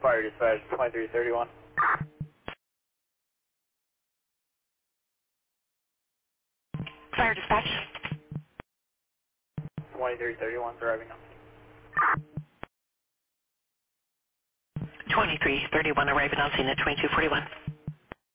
Fire dispatch 2331. 2331 driving up. 2331 arriving on scene at 2241.